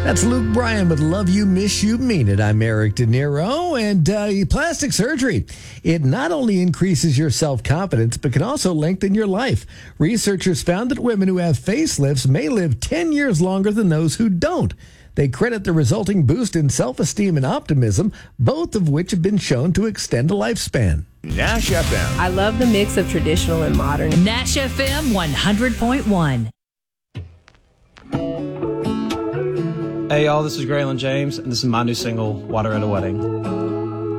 That's Luke Bryan with Love You, Miss You, Mean It. I'm Eric De Niro. And plastic surgery, it not only increases your self-confidence, but can also lengthen your life. Researchers found that women who have facelifts may live 10 years longer than those who don't. They credit the resulting boost in self-esteem and optimism, both of which have been shown to extend a lifespan. Nash FM. I love the mix of traditional and modern. Nash FM 100.1. Hey y'all, this is Graylin James, and this is my new single, Water at a Wedding.